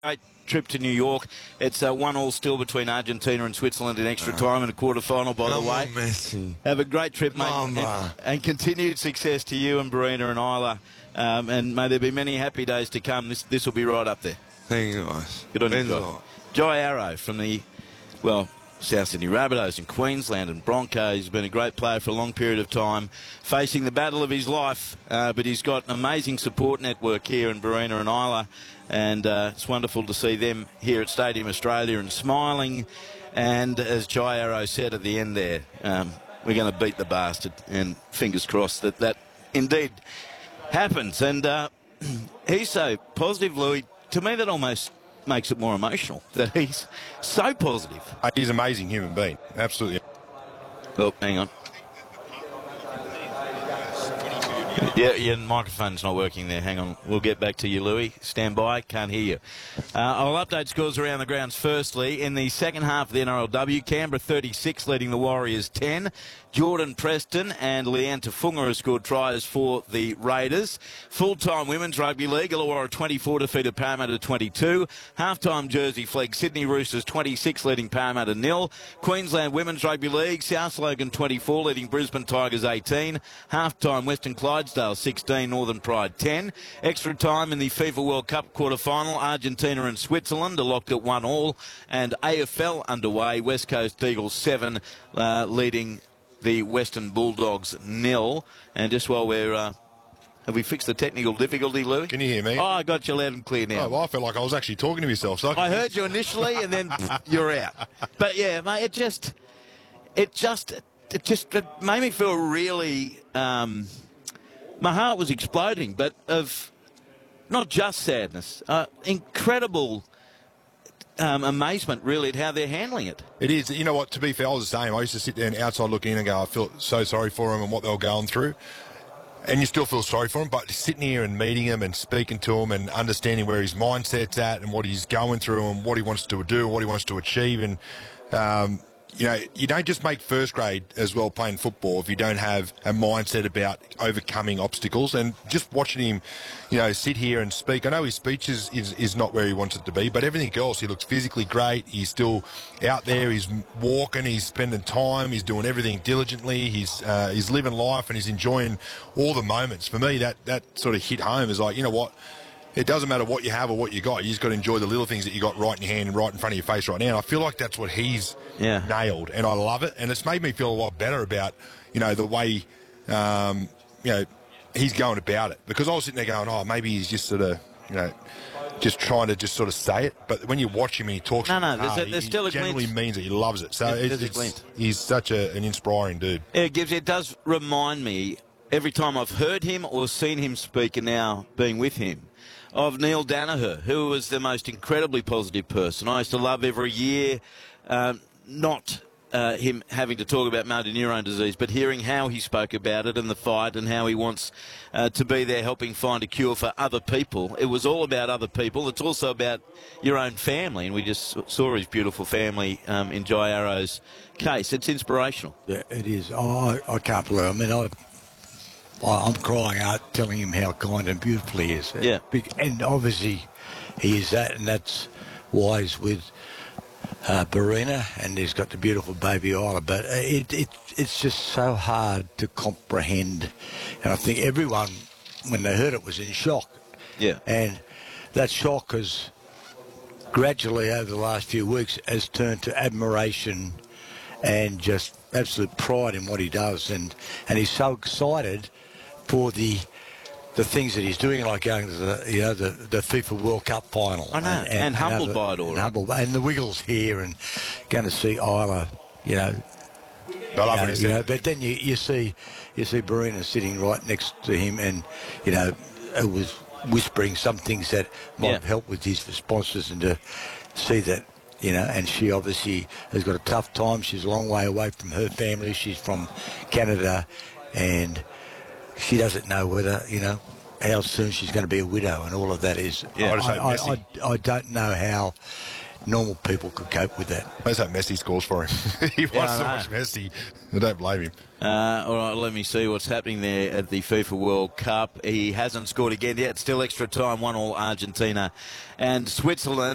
Great trip to New York. It's 1-1 still between Argentina and Switzerland in extra time in a quarter-final, by the way. Messi. Have a great trip, mate, and continued success to you and Barina and Isla. And may there be many happy days to come. This will be right up there. Thank you, guys. Good on you, Jai Arrow from the, South Sydney Rabbitohs in Queensland and Broncos. He's been a great player for a long period of time, facing the battle of his life, but he's got an amazing support network here in Barina and Isla, and it's wonderful to see them here at Stadium Australia and smiling. And as Jai Arrow said at the end there, we're going to beat the bastard, and fingers crossed that indeed happens. And he's so positive, Louis. To me, that almost makes it more emotional, that he's so positive. He's an amazing human being, absolutely. Oh, hang on. Yeah, the microphone's not working there. Hang on. We'll get back to you, Louis. Stand by. Can't hear you. I'll update scores around the grounds firstly. In the second half of the NRLW, Canberra 36 leading the Warriors 10. Jordan Preston and Leanne Tafunga have scored tries for the Raiders. Full-time Women's Rugby League, Illawarra 24 defeated Parramatta 22. Half-time Jersey Flegg, Sydney Roosters 26 leading Parramatta 0. Queensland Women's Rugby League, South Logan 24 leading Brisbane Tigers 18. Half-time Western Clydesdale 16, Northern Pride 10. Extra time in the FIFA World Cup quarter-final, Argentina and Switzerland are locked at 1-1. And AFL underway, West Coast Eagles 7 leading the Western Bulldogs 0. And just while we're... have we fixed the technical difficulty, Louis? Can you hear me? Oh, I got you loud and clear now. Oh, well, I felt like I was actually talking to myself. So I heard you initially, and then you're out. But yeah, mate, it just made me feel really... my heart was exploding, but of not just sadness, incredible... amazement, really, at how they're handling it. It is. You know what, to be fair, I was the same. I used to sit there and outside look in and go, I feel so sorry for them and what they were going through. And you still feel sorry for him, but sitting here and meeting him and speaking to him and understanding where his mindset's at and what he's going through and what he wants to do and what he wants to achieve. And, you don't just make first grade as well playing football if you don't have a mindset about overcoming obstacles. And just watching him, sit here and speak. I know his speech is not where he wants it to be, but everything else, he looks physically great. He's still out there. He's walking. He's spending time. He's doing everything diligently. He's living life and he's enjoying all the moments. For me, that sort of hit home is like, you know what? It doesn't matter what you have or what you got. You just got to enjoy the little things that you got right in your hand and right in front of your face right now. And I feel like that's what he's nailed, and I love it. And it's made me feel a lot better about, the way, he's going about it. Because I was sitting there going, oh, maybe he's just sort of, just trying to just sort of say it. But when you watch him and he talks, there's still a generally glint. means that he loves it. So he's such an inspiring dude. It does remind me every time I've heard him or seen him speak, and now being with him, of Neil Danaher, who was the most incredibly positive person. I used to love every year, not him having to talk about motor neurone disease, but hearing how he spoke about it and the fight and how he wants to be there helping find a cure for other people. It was all about other people. It's also about your own family, and we just saw his beautiful family in Jai Arrow's case. It's inspirational. Yeah, it is. Oh, I can't believe it. I mean, I'm crying out telling him how kind and beautiful he is. Yeah. And obviously he is that, and that's why he's with Barina, and he's got the beautiful baby Isla. But it's just so hard to comprehend. And I think everyone, when they heard it, was in shock. Yeah. And that shock has gradually, over the last few weeks, has turned to admiration and just absolute pride in what he does. And he's so excited for the things that he's doing, like going to the FIFA World Cup final. I know, and humbled by it all. And the Wiggles here, and going to see Isla, but then you see Barina sitting right next to him, and it was whispering some things that might have helped with his responses, and to see that. And she obviously has got a tough time. She's a long way away from her family. She's from Canada, and she doesn't know whether, how soon she's going to be a widow, and all of that is. Yeah. I don't know how normal people could cope with that. I just hope Messi scores for him. He wants so much Messi. I don't blame him. All right, let me see what's happening there at the FIFA World Cup. He hasn't scored again yet. Still extra time, 1-1 Argentina and Switzerland.